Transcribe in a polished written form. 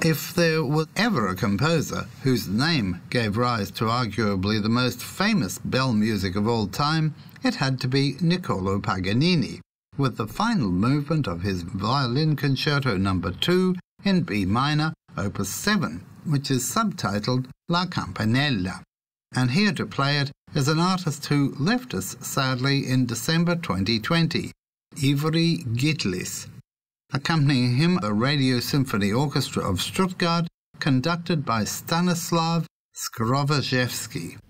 If there was ever a composer whose name gave rise to arguably the most famous bell music of all time, it had to be Niccolò Paganini, with the final movement of his Violin Concerto No. 2 in B minor, Opus 7, which is subtitled La Campanella. And here to play it is an artist who left us sadly in December 2020, Ivry Gitlis. Accompanying him, the Radio Symphony Orchestra of Stuttgart, conducted by Stanislav Skrovarzewski.